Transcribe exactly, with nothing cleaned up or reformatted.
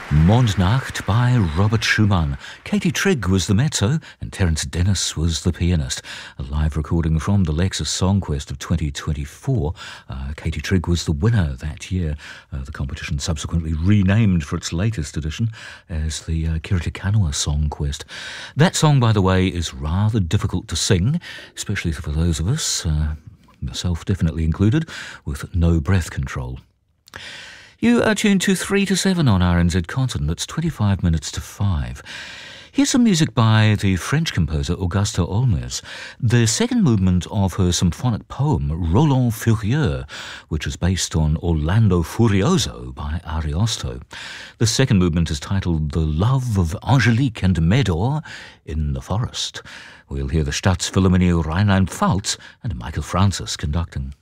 Mondnacht by Robert Schumann. Katie Trigg was the mezzo and Terence Dennis was the pianist. A live recording from the Lexus Song Quest of twenty twenty-four. Uh, Katie Trigg was the winner that year. Uh, the competition subsequently renamed for its latest edition as the uh, Kirita Kanwa Song Quest. That song, by the way, is rather difficult to sing, especially for those of us, uh, myself definitely included, with no breath control. You are tuned to three to seven on R N Z Concert, and it's twenty-five minutes to five. Here's some music by the French composer Augusta Olmers, the second movement of her symphonic poem Roland Furieux, which is based on Orlando Furioso by Ariosto. The second movement is titled The Love of Angelique and Medor in the Forest. We'll hear the Staatsphilharmonie Rheinland-Pfalz and Michael Francis conducting.